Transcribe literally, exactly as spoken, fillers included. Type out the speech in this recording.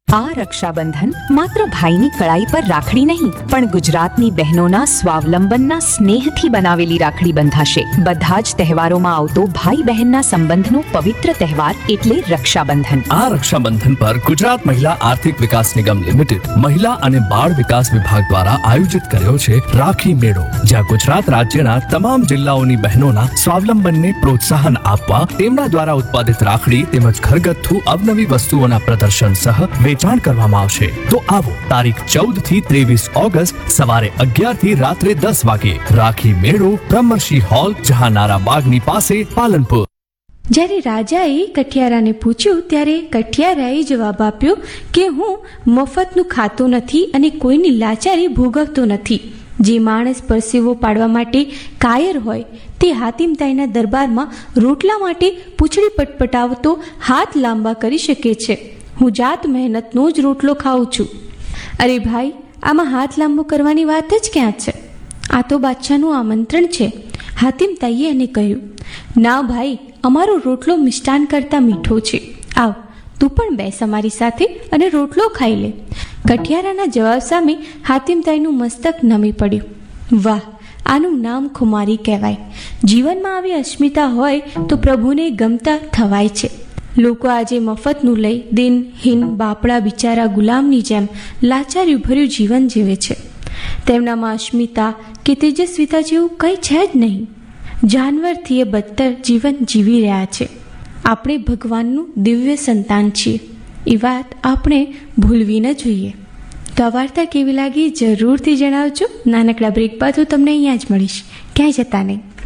આ રક્ષાબંધન માત્ર ભાઈની કળાઈ પર રાખડી નહીં, પણ ગુજરાતની બહેનોના સ્વાવલંબનના સ્નેહથી બનાવેલી રાખડી બંધાશે. બધા જ તહેવારોમાં આવતો ભાઈ બહેનના સંબંધનો પવિત્ર તહેવાર એટલે રક્ષાબંધન. આ રક્ષાબંધન પર ગુજરાત મહિલા આર્થિક વિકાસ નિગમ લિમિટેડ મહિલા અને બાળ વિકાસ વિભાગ દ્વારા આયોજિત કર્યો છે રાખી મેળો, જ્યાં ગુજરાત રાજ્યના તમામ જિલ્લાઓની બહેનોના સ્વાવલંબનને પ્રોત્સાહન આપવા તેમના દ્વારા ઉત્પાદિત રાખડી તેમજ ઘરગથ્થુ અવનવી વસ્તુઓના પ્રદર્શન સહ વેચાણ કરવામાં આવશે. તો આવો તારીખ ચૌદ થી ત્રેવીસ ઓગસ્ટ સવારે અગિયાર થી રાત્રે દસ વાગે રાખી મેળો, બ્રહ્મર્ષિ હોલ, જહાનારા બાગની પાસે, પાલનપુર. જ્યારે રાજાએ કઠિયારાને પૂછ્યું ત્યારે કઠિયારાએ જવાબ આપ્યો કે હું મફતનું ખાતો નથી અને કોઈની લાચારી ભોગવતો નથી. જે માણસ પરસેવો પાડવા માટે કાયર હોય તે હાતિમતાઈના દરબારમાં રોટલા માટે પૂંછડી પટપટાવતો હાથ લાંબા કરી શકે છે. હું જાત મહેનતનો જ રોટલો ખાઉં છું. અરે ભાઈ, આમાં હાથ લાંબો કરવાની વાત જ ક્યાં છે? આ તો બાદશાહનું આમંત્રણ છે. હાતિમતાઈએ એને કહ્યું, ના ભાઈ, અમારો રોટલો મિષ્ટાન કરતાં મીઠો છે. આવ, તું પણ બેસ અમારી સાથે અને રોટલો ખાઈ લે. કઠિયારાના જવાબ સામે હાતિમતાઈનું મસ્તક નમી પડ્યું. વાહ, આનું નામ ખુમારી કહેવાય. જીવનમાં આવી અસ્મિતા હોય તો પ્રભુને ગમતા થવાય છે. લોકો આજે મફતનું લઈ દિન હીન બાપડા બિચારા ગુલામની જેમ લાચાર્યું ભર્યું જીવન જીવે છે. તેમનામાં અસ્મિતા કે તેજસ્વીતા જેવું કંઈ છે જ નહીં. જાનવરથી એ બદતર જીવન જીવી રહ્યા છે. આપણે ભગવાનનું દિવ્ય સંતાન છીએ, એ વાત આપણે ભૂલવી ન જોઈએ. તો આ વાર્તા કેવી લાગી જરૂરથી જણાવજો. નાનકડા બ્રેક બાદ હું તમને અહીંયા જ મળીશ, ક્યાંય જતા નહીં.